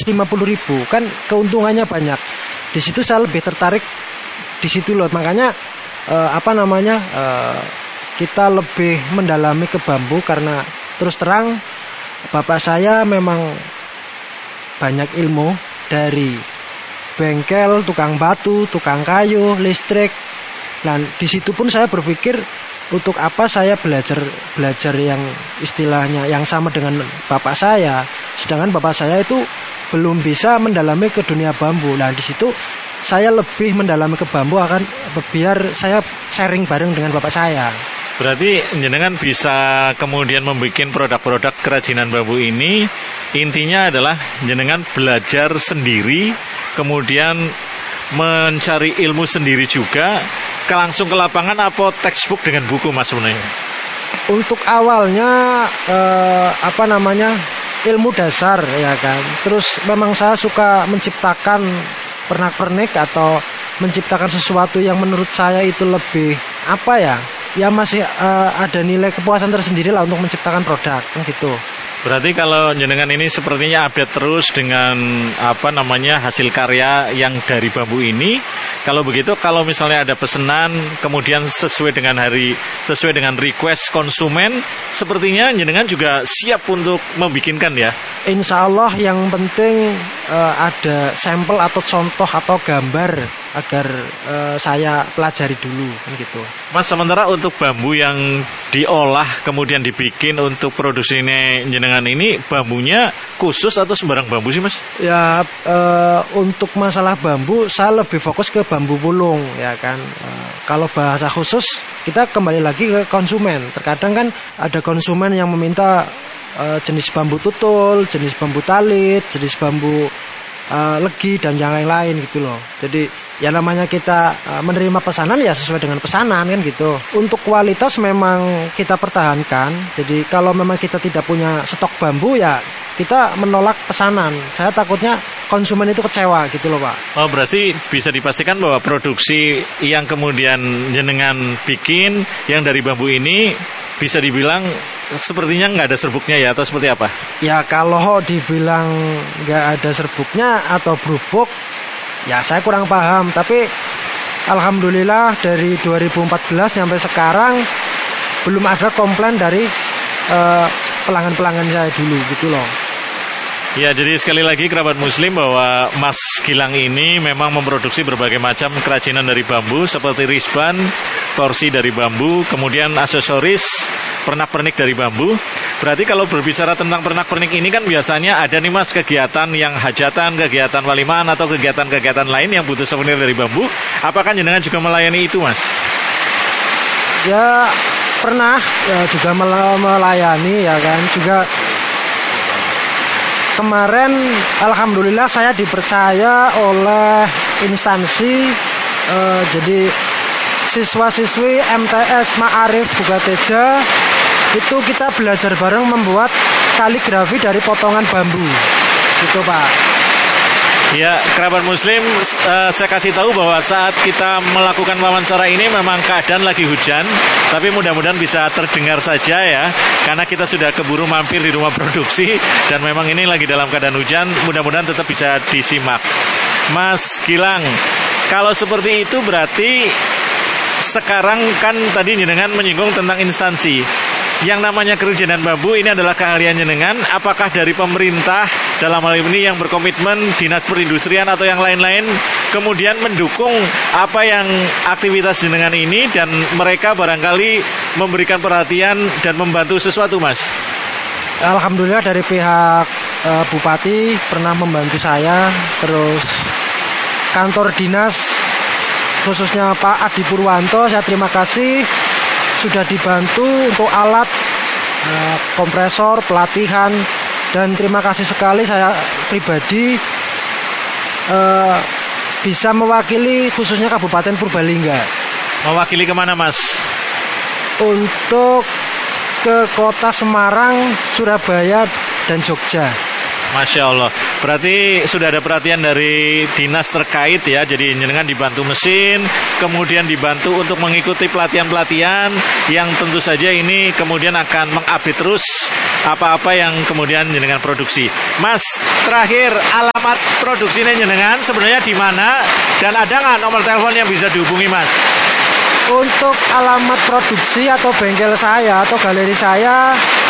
150.000 kan keuntungannya banyak. Di situ saya lebih tertarik di situ loh. Makanya kita lebih mendalami ke bambu karena terus terang bapak saya memang banyak ilmu dari bengkel, tukang batu, tukang kayu, listrik. Dan di situ pun saya berpikir untuk apa saya belajar yang istilahnya yang sama dengan bapak saya, sedangkan bapak saya itu belum bisa mendalami ke dunia bambu. Nah di situ saya lebih mendalami ke bambu akan biar saya sharing bareng dengan bapak saya. Berarti jenengan bisa kemudian membuat produk-produk kerajinan bambu ini, intinya adalah jenengan belajar sendiri, kemudian mencari ilmu sendiri juga, langsung ke lapangan apa textbook dengan buku Mas sebenarnya? Untuk awalnya ilmu dasar ya kan. Terus memang saya suka menciptakan pernak-pernik atau menciptakan sesuatu yang menurut saya itu lebih ya masih ada nilai kepuasan tersendiri lah untuk menciptakan produk kan gitu. Berarti kalau jenengan ini sepertinya update terus dengan hasil karya yang dari bambu ini. Kalau begitu, kalau misalnya ada pesanan kemudian sesuai dengan request konsumen, sepertinya jenengan juga siap untuk membikinkan ya. Insya Allah yang penting ada sampel atau contoh atau gambar agar saya pelajari dulu kan gitu. Mas, sementara untuk bambu yang diolah kemudian dibikin untuk produksi ini jenengan ini, bambunya khusus atau sembarang bambu sih Mas? Ya untuk masalah bambu saya lebih fokus ke bambu pulung ya kan. Kalau bahasa khusus kita kembali lagi ke konsumen. Terkadang kan ada konsumen yang meminta jenis bambu tutul, jenis bambu talit, jenis bambu legi dan yang lain-lain gitu loh. Jadi ya namanya kita menerima pesanan ya sesuai dengan pesanan kan gitu. Untuk kualitas memang kita pertahankan. Jadi kalau memang kita tidak punya stok bambu ya kita menolak pesanan. Saya takutnya konsumen itu kecewa gitu loh Pak. Oh, berarti bisa dipastikan bahwa produksi yang kemudian jenengan bikin yang dari bambu ini bisa dibilang sepertinya nggak ada serbuknya ya, atau seperti apa? Ya kalau dibilang nggak ada serbuknya atau berubuk, ya saya kurang paham. Tapi alhamdulillah dari 2014 sampai sekarang belum ada komplain dari pelanggan-pelanggan saya dulu gitu loh. Ya, jadi sekali lagi kerabat muslim bahwa Mas Gilang ini memang memproduksi berbagai macam kerajinan dari bambu seperti risban, kursi dari bambu, kemudian aksesoris, pernak-pernik dari bambu. Berarti kalau berbicara tentang pernak-pernik ini kan biasanya ada nih Mas kegiatan yang hajatan, kegiatan walimaan atau kegiatan-kegiatan lain yang butuh souvenir dari bambu. Apakah jenengan juga melayani itu Mas? Ya pernah ya juga melayani ya kan. Juga kemarin alhamdulillah saya dipercaya oleh instansi, jadi siswa-siswi MTS Ma'arif Bukateja itu kita belajar bareng membuat kaligrafi dari potongan bambu gitu Pak. Ya, kerabat muslim, saya kasih tahu bahwa saat kita melakukan wawancara ini memang keadaan lagi hujan, tapi mudah-mudahan bisa terdengar saja ya, karena kita sudah keburu mampir di rumah produksi dan memang ini lagi dalam keadaan hujan, mudah-mudahan tetap bisa disimak. Mas Gilang, kalau seperti itu berarti sekarang kan tadi jenengan menyinggung tentang instansi. Yang namanya kerajinan bambu ini adalah keahlian jenengan. Apakah dari pemerintah dalam hal ini yang berkomitmen, dinas perindustrian atau yang lain-lain kemudian mendukung apa yang aktivitas jenengan ini dan mereka barangkali memberikan perhatian dan membantu sesuatu Mas? Alhamdulillah dari pihak Bupati pernah membantu saya. Terus kantor dinas khususnya Pak Adi Purwanto, saya terima kasih sudah dibantu untuk alat, kompresor, pelatihan, dan terima kasih sekali saya pribadi bisa mewakili khususnya Kabupaten Purbalingga. Mewakili kemana Mas? Untuk ke kota Semarang, Surabaya, dan Jogja. Masya Allah. Berarti sudah ada perhatian dari dinas terkait ya. Jadi jenengan dibantu mesin, kemudian dibantu untuk mengikuti pelatihan-pelatihan yang tentu saja ini kemudian akan mengupdate terus apa-apa yang kemudian jenengan produksi. Mas, terakhir alamat produksinya jenengan sebenarnya di mana dan ada nggak nomor telepon yang bisa dihubungi, Mas? Untuk alamat produksi atau bengkel saya atau galeri saya,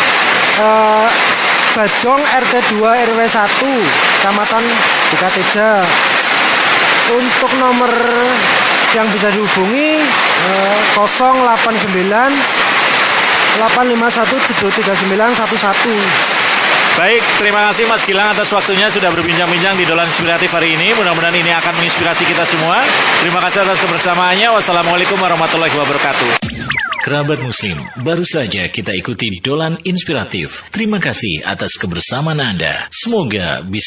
Bajong RT 2 RW 1 Kecamatan Bikateja. Untuk nomor yang bisa dihubungi 089 851 73911. Baik, terima kasih Mas Gilang atas waktunya sudah berbincang-bincang di Dolan Inspiratif hari ini. Mudah-mudahan ini akan menginspirasi kita semua. Terima kasih atas kebersamaannya. Wassalamualaikum warahmatullahi wabarakatuh. Kerabat Muslim, baru saja kita ikuti Dolan Inspiratif. Terima kasih atas kebersamaan Anda. Semoga bisa